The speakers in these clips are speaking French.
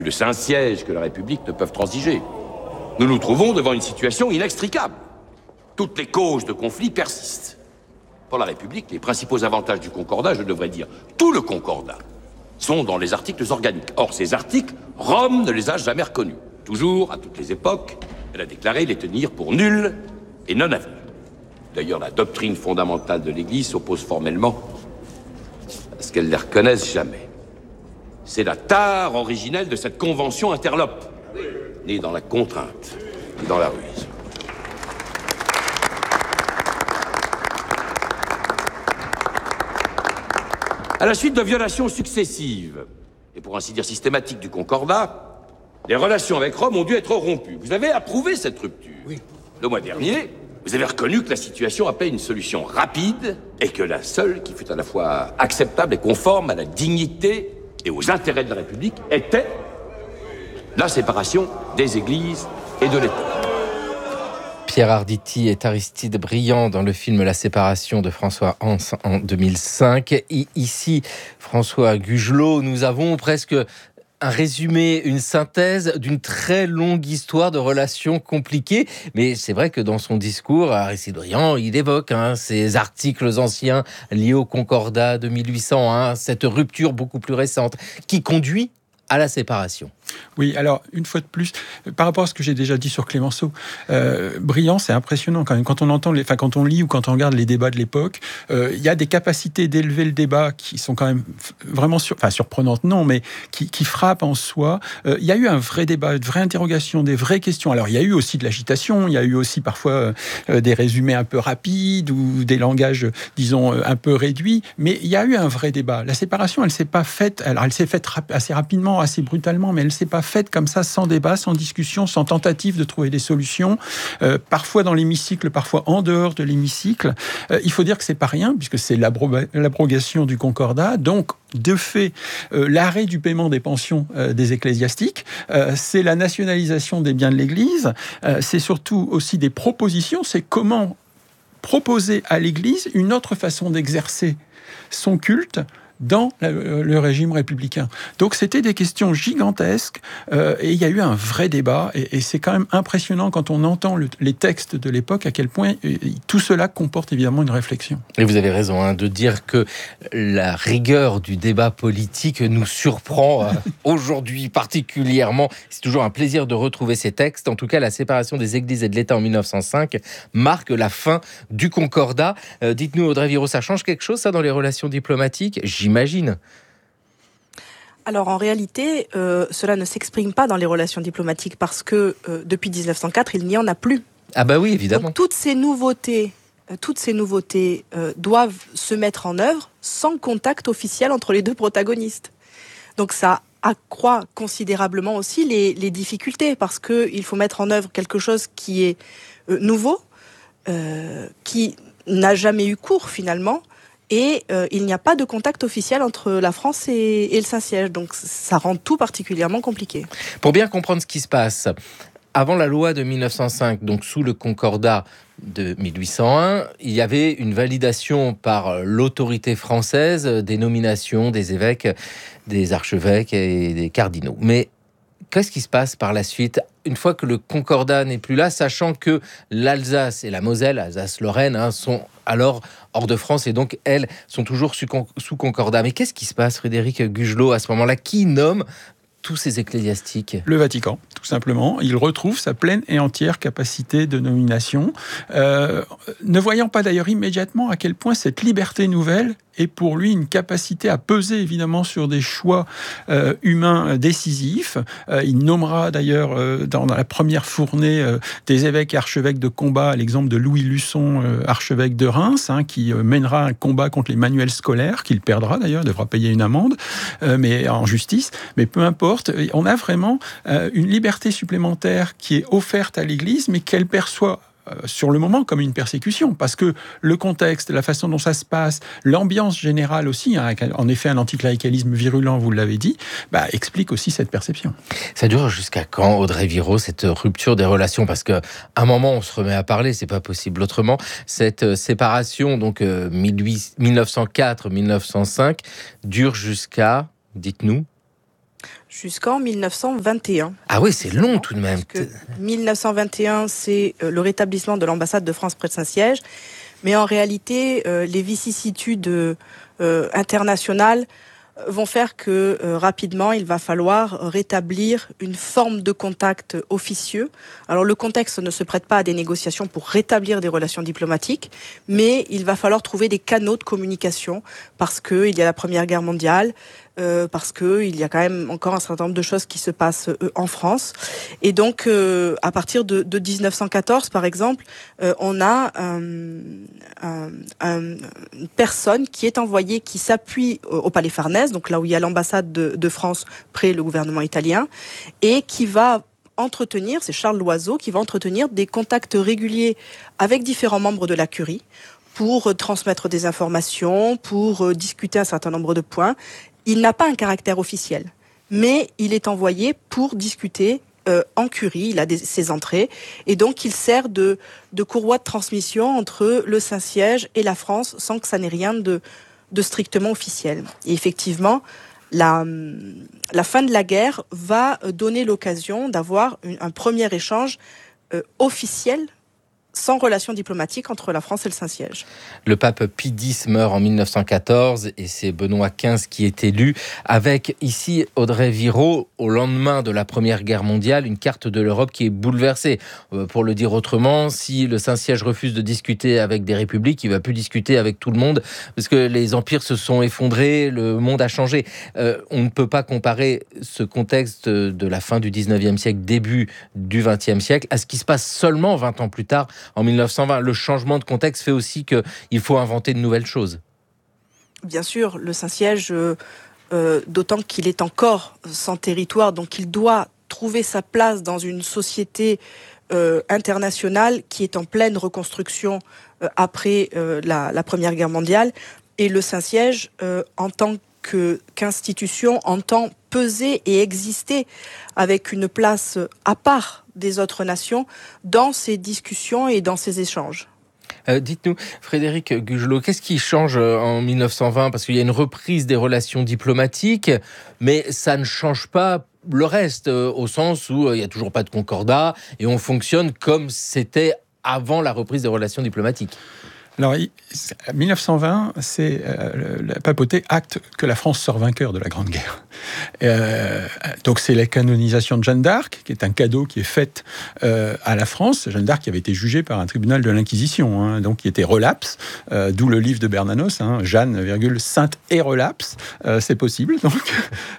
Le Saint-Siège que la République ne peuvent transiger. Nous nous trouvons devant une situation inextricable. Toutes les causes de conflit persistent. Pour la République, les principaux avantages du Concordat, je devrais dire tout le Concordat, sont dans les articles organiques. Or, ces articles, Rome ne les a jamais reconnus. Toujours, à toutes les époques, elle a déclaré les tenir pour nuls et non avenus. D'ailleurs, la doctrine fondamentale de l'Église s'oppose formellement à ce qu'elle les reconnaisse jamais. C'est la tare originelle de cette convention interlope, née dans la contrainte et dans la ruse. À la suite de violations successives, et pour ainsi dire systématiques du Concordat, les relations avec Rome ont dû être rompues. Vous avez approuvé cette rupture. Oui. Le mois dernier, vous avez reconnu que la situation appelait une solution rapide et que la seule qui fût à la fois acceptable et conforme à la dignité et aux intérêts de la République était la séparation des églises et de l'État. Pierre Arditi est Aristide Briand dans le film La séparation de François Hans en 2005. Et ici, François Gugelot, nous avons presque un résumé, une synthèse d'une très longue histoire de relations compliquées. Mais c'est vrai que dans son discours, Aristide Briand, il évoque ces articles anciens liés au Concordat de 1801, cette rupture beaucoup plus récente qui conduit à la séparation. Oui, alors, une fois de plus, par rapport à ce que j'ai déjà dit sur Clémenceau, Briand, c'est impressionnant quand même. Quand on entend, quand on lit ou quand on regarde les débats de l'époque, il y a des capacités d'élever le débat qui sont quand même vraiment surprenantes, non, mais qui frappent en soi. Il y a eu un vrai débat, une vraie interrogation, des vraies questions. Alors, il y a eu aussi de l'agitation, il y a eu aussi parfois des résumés un peu rapides ou des langages, disons, un peu réduits, mais il y a eu un vrai débat. La séparation, elle s'est pas faite, alors elle s'est faite assez rapidement, assez brutalement, mais elle s'est pas faite comme ça, sans débat, sans discussion, sans tentative de trouver des solutions, parfois dans l'hémicycle, parfois en dehors de l'hémicycle. Il faut dire que c'est pas rien, puisque c'est l'abrogation du Concordat, donc de fait, l'arrêt du paiement des pensions des ecclésiastiques, c'est la nationalisation des biens de l'Église, c'est surtout aussi des propositions, c'est comment proposer à l'Église une autre façon d'exercer son culte dans le régime républicain. Donc c'était des questions gigantesques et il y a eu un vrai débat et c'est quand même impressionnant quand on entend les textes de l'époque à quel point tout cela comporte évidemment une réflexion. Et vous avez raison de dire que la rigueur du débat politique nous surprend aujourd'hui particulièrement. C'est toujours un plaisir de retrouver ces textes. En tout cas, la séparation des églises et de l'État en 1905 marque la fin du Concordat. Dites-nous, Audrey Viro, ça change quelque chose ça dans les relations diplomatiques ? J'imagine. Alors en réalité, cela ne s'exprime pas dans les relations diplomatiques parce que depuis 1904, il n'y en a plus. Ah bah oui, évidemment. Donc toutes ces nouveautés doivent se mettre en œuvre sans contact officiel entre les deux protagonistes. Donc ça accroît considérablement aussi les difficultés parce qu'il faut mettre en œuvre quelque chose qui est nouveau, qui n'a jamais eu cours finalement. Et il n'y a pas de contact officiel entre la France et le Saint-Siège. Donc ça rend tout particulièrement compliqué. Pour bien comprendre ce qui se passe, avant la loi de 1905, donc sous le Concordat de 1801, il y avait une validation par l'autorité française des nominations des évêques, des archevêques et des cardinaux. Mais qu'est-ce qui se passe par la suite, une fois que le Concordat n'est plus là, sachant que l'Alsace et la Moselle, Alsace-Lorraine, sont alors hors de France et donc, elles, sont toujours sous Concordat. Mais qu'est-ce qui se passe, Frédéric Gugelot, à ce moment-là ? Qui nomme tous ces ecclésiastiques ? Le Vatican, tout simplement. Il retrouve sa pleine et entière capacité de nomination, ne voyant pas d'ailleurs immédiatement à quel point cette liberté nouvelle est pour lui une capacité à peser évidemment sur des choix humains décisifs. Il nommera d'ailleurs dans la première fournée des évêques et archevêques de combat, à l'exemple de Louis Luçon, archevêque de Reims, qui mènera un combat contre les manuels scolaires, qu'il perdra d'ailleurs, devra payer une amende, mais en justice. Mais peu importe, on a vraiment une liberté supplémentaire qui est offerte à l'Église, mais qu'elle perçoit sur le moment comme une persécution, parce que le contexte, la façon dont ça se passe, l'ambiance générale aussi, en effet un anticléricalisme virulent, vous l'avez dit, explique aussi cette perception. Ça dure jusqu'à quand, Audrey Viro, cette rupture des relations ? Parce qu'à un moment, on se remet à parler, c'est pas possible autrement. Cette séparation, donc 1904-1905, dure jusqu'à, dites-nous, Jusqu'en 1921. Ah oui, c'est long tout de même. 1921, c'est le rétablissement de l'ambassade de France près de Saint-Siège. Mais en réalité, les vicissitudes internationales vont faire que rapidement, il va falloir rétablir une forme de contact officieux. Alors le contexte ne se prête pas à des négociations pour rétablir des relations diplomatiques, mais il va falloir trouver des canaux de communication parce qu'il y a la Première Guerre mondiale, parce qu'il y a quand même encore un certain nombre de choses qui se passent en France. Et donc, à partir de 1914, par exemple, on a une personne qui est envoyée, qui s'appuie au Palais Farnèse, donc là où il y a l'ambassade de France près le gouvernement italien, et qui va entretenir, c'est Charles Loiseau, qui va entretenir des contacts réguliers avec différents membres de la Curie pour transmettre des informations, pour discuter un certain nombre de points. Il n'a pas un caractère officiel, mais il est envoyé pour discuter en Curie, il a ses entrées, et donc il sert de courroie de transmission entre le Saint-Siège et la France, sans que ça n'ait rien de strictement officiel. Et effectivement, la fin de la guerre va donner l'occasion d'avoir un premier échange officiel, sans relation diplomatique entre la France et le Saint-Siège. Le pape Pie X meurt en 1914 et c'est Benoît XV qui est élu. Avec ici Audrey Viraud, au lendemain de la Première Guerre mondiale, une carte de l'Europe qui est bouleversée. Pour le dire autrement, si le Saint-Siège refuse de discuter avec des républiques, il ne va plus discuter avec tout le monde parce que les empires se sont effondrés, le monde a changé. On ne peut pas comparer ce contexte de la fin du 19e siècle, début du 20e siècle, à ce qui se passe seulement 20 ans plus tard, en 1920. Le changement de contexte fait aussi qu'il faut inventer de nouvelles choses. Bien sûr, le Saint-Siège, d'autant qu'il est encore sans territoire, donc il doit trouver sa place dans une société internationale qui est en pleine reconstruction après la Première Guerre mondiale. Et le Saint-Siège, en tant qu'institution, entend peser et exister avec une place à part des autres nations dans ces discussions et dans ces échanges. Dites-nous, Frédéric Gugelot, qu'est-ce qui change en 1920 ? Parce qu'il y a une reprise des relations diplomatiques, mais ça ne change pas le reste, au sens où il n'y a toujours pas de concordat et on fonctionne comme c'était avant la reprise des relations diplomatiques. Alors, 1920, c'est la papauté acte que la France sort vainqueur de la Grande Guerre. Donc, c'est la canonisation de Jeanne d'Arc, qui est un cadeau qui est fait à la France. Jeanne d'Arc qui avait été jugée par un tribunal de l'Inquisition, donc qui était relapse, d'où le livre de Bernanos, Jeanne, sainte et relapse, c'est possible. Donc.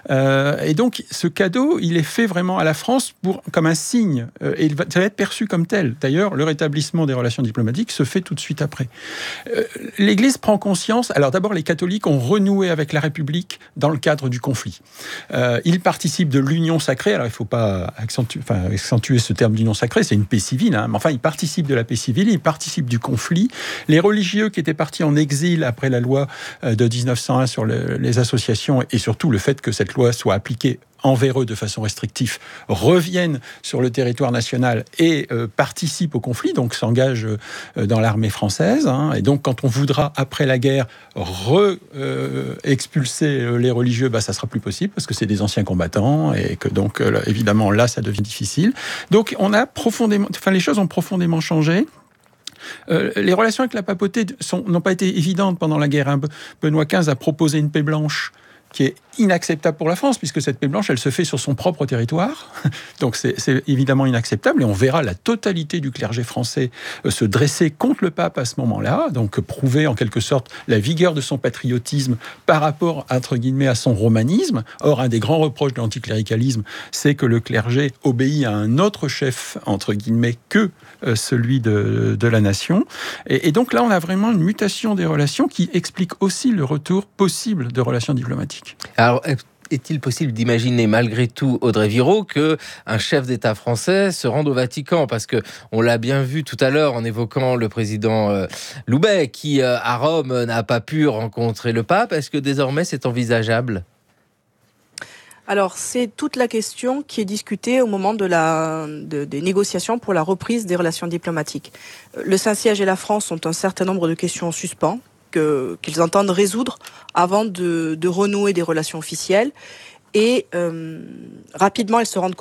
Et donc, ce cadeau, il est fait vraiment à la France comme un signe, et ça va être perçu comme tel. D'ailleurs, le rétablissement des relations diplomatiques se fait tout de suite après. L'Église prend conscience. Alors d'abord, les catholiques ont renoué avec la République dans le cadre du conflit. Ils participent de l'union sacrée. Alors il ne faut pas accentuer ce terme d'union sacrée, c'est une paix civile. Mais enfin, ils participent de la paix civile, ils participent du conflit. Les religieux qui étaient partis en exil après la loi de 1901 sur les associations et surtout le fait que cette loi soit appliquée envers eux de façon restrictive, reviennent sur le territoire national et participent au conflit, donc s'engagent dans l'armée française. Et donc, quand on voudra, après la guerre, expulser les religieux, ça sera plus possible, parce que c'est des anciens combattants, et que donc, évidemment, là, ça devient difficile. Donc, les choses ont profondément changé. Les relations avec la papauté n'ont pas été évidentes pendant la guerre. Benoît XV a proposé une paix blanche qui est inacceptable pour la France, puisque cette paix blanche, elle se fait sur son propre territoire. Donc c'est évidemment inacceptable, et on verra la totalité du clergé français se dresser contre le pape à ce moment-là, donc prouver en quelque sorte la vigueur de son patriotisme par rapport, entre guillemets, à son romanisme. Or, un des grands reproches de l'anticléricalisme, c'est que le clergé obéit à un autre chef, entre guillemets, que celui de la nation. Et donc là, on a vraiment une mutation des relations qui explique aussi le retour possible de relations diplomatiques. Alors, est-il possible d'imaginer malgré tout, Audrey Viraud, qu'un chef d'État français se rende au Vatican ? Parce qu'on l'a bien vu tout à l'heure en évoquant le président Loubet, qui à Rome n'a pas pu rencontrer le pape. Est-ce que désormais c'est envisageable ? Alors, c'est toute la question qui est discutée au moment des négociations pour la reprise des relations diplomatiques. Le Saint-Siège et la France ont un certain nombre de questions en suspens qu'ils entendent résoudre avant de renouer des relations officielles. et rapidement elles se rendent